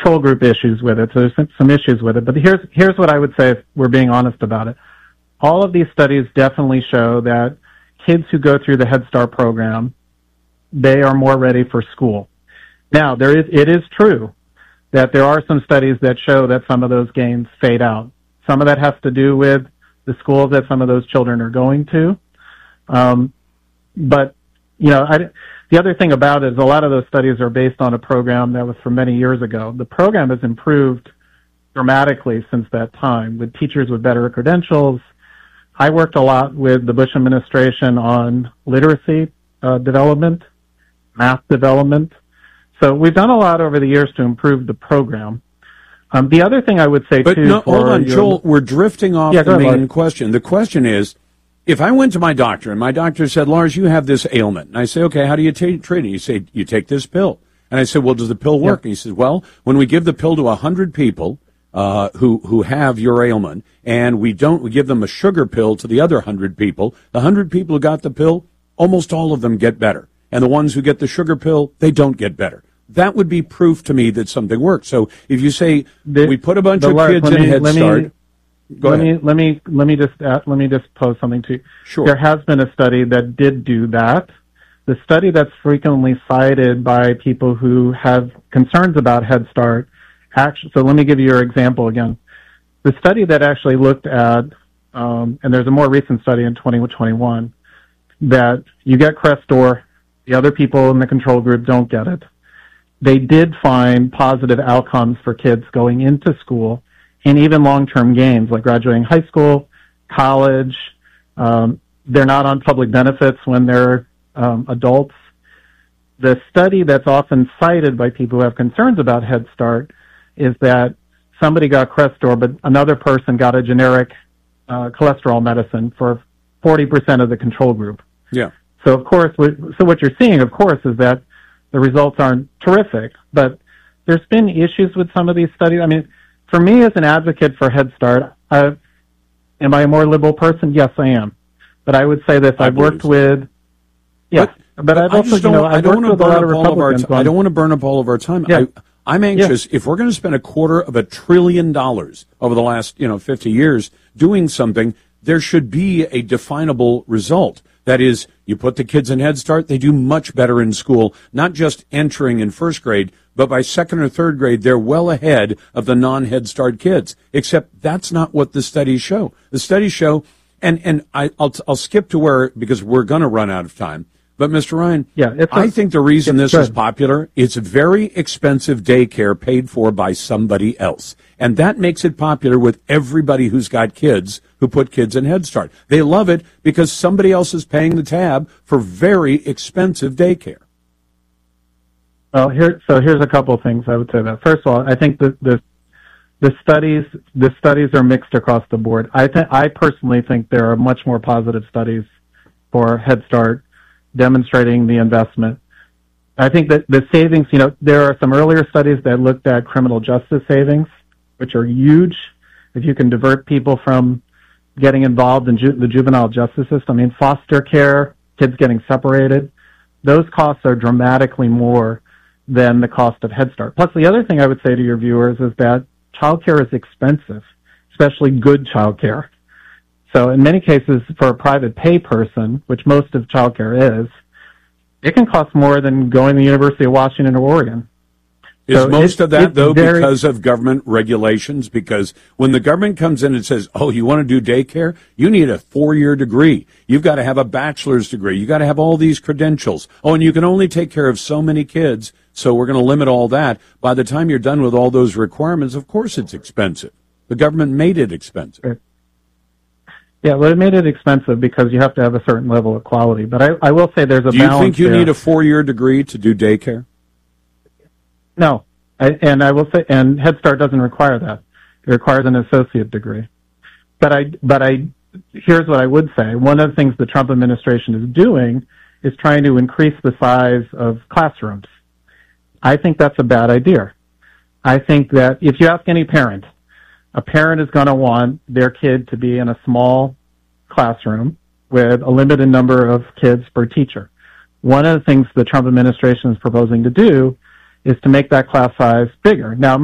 control group issues with it. So there's some issues with it. But here's what I would say if we're being honest about it. All of these studies definitely show that kids who go through the Head Start program, they are more ready for school. Now, it is true that there are some studies that show that some of those gains fade out. Some of that has to do with the schools that some of those children are going to. But, the other thing about it is a lot of those studies are based on a program that was from many years ago. The program has improved dramatically since that time with teachers with better credentials. I worked a lot with the Bush administration on literacy development, math development. So we've done a lot over the years to improve the program. The other thing I would say, hold on, Joel, we're drifting off the main question. The question is, if I went to my doctor and my doctor said, Lars, you have this ailment, and I say, okay, how do you treat it? You say, you take this pill. And I said, well, does the pill work? And he says, well, when we give the pill to 100 people who have your ailment, and we give them a sugar pill to the other 100 people, the 100 people who got the pill, almost all of them get better. And the ones who get the sugar pill, they don't get better. That would be proof to me that something works. So if you say we put a bunch of kids in Head Start, go ahead. Let me just pose something to you. Sure. There has been a study that did do that. The study that's frequently cited by people who have concerns about Head Start. So let me give you your example again. The study that actually looked at, and there's a more recent study in 2021, that you get Crestor, the other people in the control group don't get it. They did find positive outcomes for kids going into school and even long-term gains like graduating high school, college. They're not on public benefits when they're adults. The study that's often cited by people who have concerns about Head Start is that somebody got Crestor, but another person got a generic cholesterol medicine for 40% of the control group. Yeah. So, of course, what you're seeing, of course, is that the results aren't terrific. But there's been issues with some of these studies. I mean, for me as an advocate for Head Start, am I a more liberal person? Yes, I am. But I would say this, I've worked with... Yes, but I've also, I don't want to burn up all of our time. Yeah. I'm anxious, if we're going to spend $250 billion over the last, 50 years doing something, there should be a definable result. That is, you put the kids in Head Start, they do much better in school, not just entering in first grade, but by second or third grade, they're well ahead of the non-Head Start kids. Except that's not what the studies show. The studies show, and I'll skip to where, because we're going to run out of time. But, Mr. Ryan, I think the reason this is popular, it's very expensive daycare paid for by somebody else. And that makes it popular with everybody who's got kids who put kids in Head Start. They love it because somebody else is paying the tab for very expensive daycare. Well, here's a couple of things I would say about. First of all, I think the studies are mixed across the board. I personally think there are much more positive studies for Head Start demonstrating the investment. I think that the savings, there are some earlier studies that looked at criminal justice savings, which are huge. If you can divert people from getting involved in the juvenile justice system, foster care, kids getting separated, those costs are dramatically more than the cost of Head Start. Plus, the other thing I would say to your viewers is that childcare is expensive, especially good childcare. So in many cases, for a private pay person, which most of childcare is, it can cost more than going to the University of Washington or Oregon. Is most of that, though, because of government regulations? Because when the government comes in and says, oh, you want to do daycare? You need a 4-year degree. You've got to have a bachelor's degree. You've got to have all these credentials. Oh, and you can only take care of so many kids, so we're going to limit all that. By the time you're done with all those requirements, of course it's expensive. The government made it expensive. Right. Yeah, well, it made it expensive because you have to have a certain level of quality. But I will say there's a balance. Do you think you need a 4-year degree to do daycare? No, I will say, and Head Start doesn't require that. It requires an associate degree. But here's what I would say. One of the things the Trump administration is doing is trying to increase the size of classrooms. I think that's a bad idea. I think that if you ask any parent, a parent is going to want their kid to be in a small classroom with a limited number of kids per teacher. One of the things the Trump administration is proposing to do is to make that class size bigger. Now,